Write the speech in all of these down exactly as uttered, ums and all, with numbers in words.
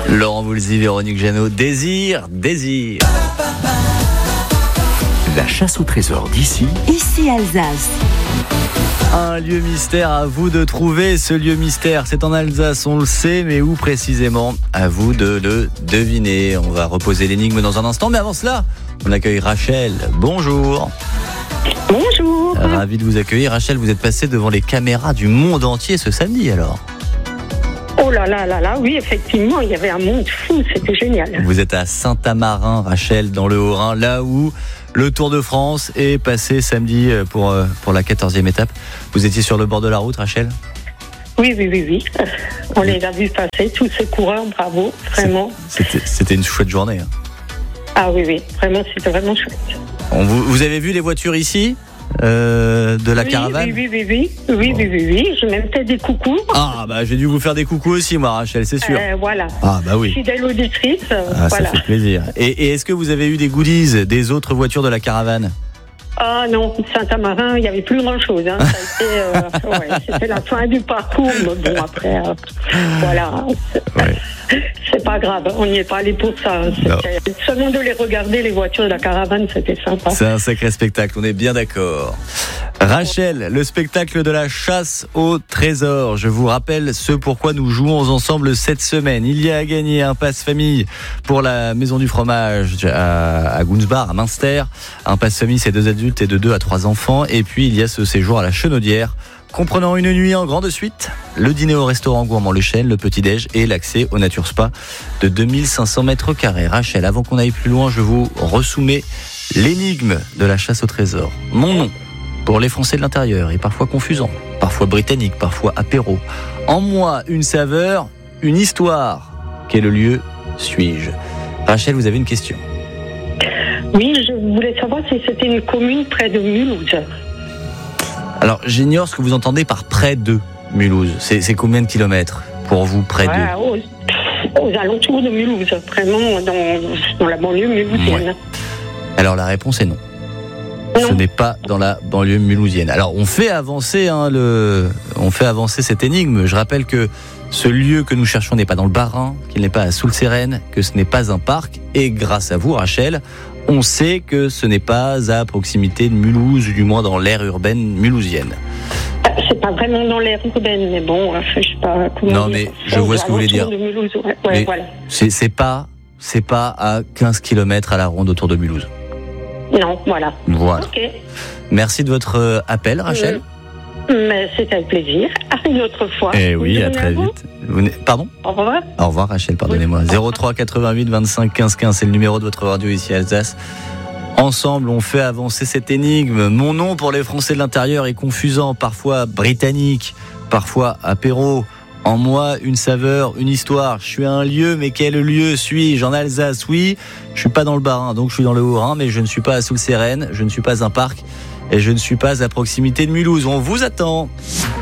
Laurent Voulzy, Véronique Jeannot, Désir, Désir. La chasse au trésor d'ici. Ici Alsace. Un lieu mystère, à vous de trouver ce lieu mystère. C'est en Alsace, on le sait, mais où précisément? À vous de le deviner. On va reposer l'énigme dans un instant, mais avant cela, on accueille Rachel. Bonjour. Bonjour. Ravi de vous accueillir. Rachel, vous êtes passée devant les caméras du monde entier ce samedi alors? Oh là là là là, oui, effectivement, il y avait un monde fou, c'était génial. Vous êtes à Saint-Amarin, Rachel, dans le Haut-Rhin, là où le Tour de France est passé samedi pour, pour la quatorzième étape. Vous étiez sur le bord de la route, Rachel? Oui, oui, oui, oui. On les a vus passer, tous ces coureurs, bravo, vraiment. C'était, c'était une chouette journée. Hein. Ah oui, oui, vraiment, c'était vraiment chouette. On, vous, vous avez vu les voitures ici euh, de la oui, caravane? Oui, oui, oui, oui, oui, oui, oui, oui. J'ai même fait des coucous. Ah, bah j'ai dû vous faire des coucous aussi, moi, Rachel, c'est sûr. Euh, voilà. Ah, bah oui. Fidèle auditrice, ah, voilà. Ça fait plaisir. Et, et est-ce que vous avez eu des goodies des autres voitures de la caravane? Ah non, Saint-Amarin, il n'y avait plus grand-chose. Hein. Ça a été, euh, ouais, c'était la fin du parcours, mais bon, après, euh, voilà. C'est, ouais. c'est pas grave, on n'y est pas allé pour ça. C'était, seulement de les regarder, les voitures de la caravane, c'était sympa. C'est un sacré spectacle, on est bien d'accord. Rachel, le spectacle de la chasse au trésor. Je vous rappelle ce pourquoi nous jouons ensemble cette semaine. Il y a à gagner un pass famille pour la Maison du Fromage à, à Gunsbach, à Münster. Un pass famille, c'est deux adultes et de deux à trois enfants. Et puis il y a ce séjour à la Chenaudière, comprenant une nuit en grande suite, le dîner au restaurant Gourmand Le Chêne, le petit-déj et l'accès au Nature Spa de deux mille cinq cents mètres carrés. Rachel, avant qu'on aille plus loin, je vous resoumets l'énigme de la chasse au trésor. Mon nom, pour les Français de l'intérieur, est parfois confusant, parfois britannique, parfois apéro. En moi, une saveur, une histoire. Quel lieu suis-je? Rachel, vous avez une question? Oui, je voulais savoir si c'était une commune près de Mulhouse. Alors, j'ignore ce que vous entendez par près de Mulhouse. C'est, c'est combien de kilomètres pour vous, près ouais, de? Aux, aux alentours de Mulhouse, vraiment dans, dans la banlieue mulhousienne. Ouais. Alors, la réponse est non. Non. Ce n'est pas dans la banlieue mulhousienne. Alors, on fait avancer, hein, le, on fait avancer cette énigme. Je rappelle que ce lieu que nous cherchons n'est pas dans le Bas-Rhin, qu'il n'est pas à Soultzeren, que ce n'est pas un parc. Et grâce à vous, Rachel, on sait que ce n'est pas à proximité de Mulhouse, ou du moins dans l'aire urbaine mulhousienne. C'est pas vraiment dans l'aire urbaine, mais bon, je sais pas comment Non, dire. mais je vois ce que vous voulez dire. De Mulhouse, ouais, ouais, voilà. c'est, c'est pas, c'est pas à quinze kilomètres à la ronde autour de Mulhouse. Non, voilà. Voilà. Okay. Merci de votre appel, Rachel. Euh, mais c'est avec plaisir. À une autre fois. Eh oui, à très vite. Vous... Pardon? Au revoir. Au revoir, Rachel, pardonnez-moi. Oui. zéro trois quatre-vingt-huit vingt-cinq quinze quinze, c'est le numéro de votre radio ici à Alsace. Ensemble, on fait avancer cette énigme. Mon nom pour les Français de l'intérieur est confusant, parfois britannique, parfois apéro. En moi, une saveur, une histoire. Je suis à un lieu, mais quel lieu suis-je? En Alsace, oui. Je suis pas dans le Bas-Rhin, donc je suis dans le Haut-Rhin, mais je ne suis pas à Soultzeren, je ne suis pas un parc, et je ne suis pas à proximité de Mulhouse. On vous attend.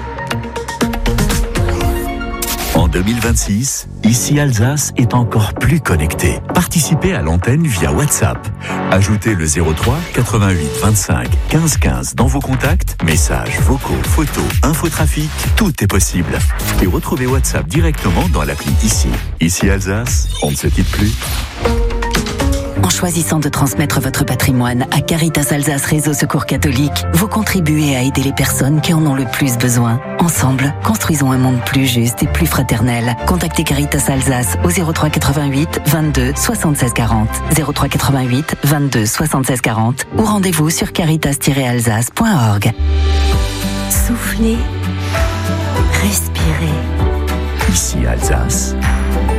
En deux mille vingt-six, ici Alsace est encore plus connectée. Participez à l'antenne via WhatsApp. Ajoutez le zéro trois quatre-vingt-huit vingt-cinq quinze quinze dans vos contacts, messages, vocaux, photos, infotrafic, tout est possible. Et retrouvez WhatsApp directement dans l'appli Ici. Ici Alsace, on ne se quitte plus. En choisissant de transmettre votre patrimoine à Caritas Alsace Réseau Secours Catholique, vous contribuez à aider les personnes qui en ont le plus besoin. Ensemble, construisons un monde plus juste et plus fraternel. Contactez Caritas Alsace au zéro trois quatre-vingt-huit vingt-deux soixante-seize quarante, zéro trois quatre-vingt-huit vingt-deux soixante-seize quarante ou rendez-vous sur caritas tiret alsace point org. Soufflez, respirez. Ici Alsace.